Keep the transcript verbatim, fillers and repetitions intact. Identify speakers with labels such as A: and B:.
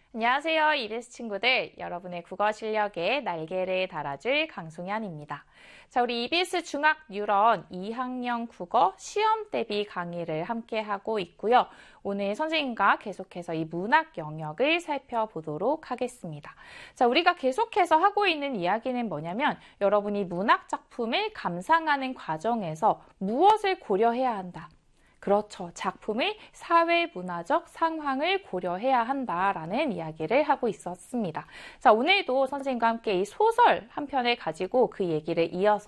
A: 안녕하세요, 이비에스 친구들. 여러분의 국어 실력에 날개를 달아줄 강송현입니다. 자, 우리 이비에스 중학 뉴런 이 학년 국어 시험 대비 강의를 함께 하고 있고요. 오늘 선생님과 계속해서 이 문학 영역을 살펴보도록 하겠습니다. 자, 우리가 계속해서 하고 있는 이야기는 뭐냐면 여러분이 문학 작품을 감상하는 과정에서 무엇을 고려해야 한다. 그렇죠. 작품의 사회문화적 상황을 고려해야 한다라는 이야기를 하고 있었습니다. 자, 오늘도 선생님과 함께 이 소설 한 편을 가지고 그 얘기를 이어서